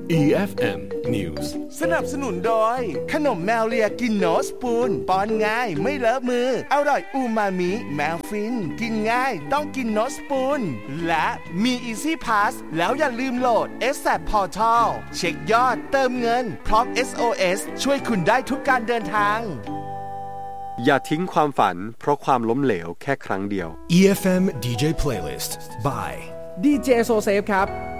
EFM News สนับสนุนโดยขนมแมวเลียกินโนสปูนป้อนง่ายไม่เลอะมืออร่อยอูมามิแมวฟินกินง่ายต้องกินโนสปูนและมี Easy Pass แล้วอย่าลืมโหลด SAP Portal เช็คยอดเติมเงินพร้อม SOS ช่วยคุณได้ทุกการเดินทางอย่าทิ้งความฝันเพราะความล้มเหลวแค่ครั้งเดียว EFM DJ Playlist by DJ So Safe ครับ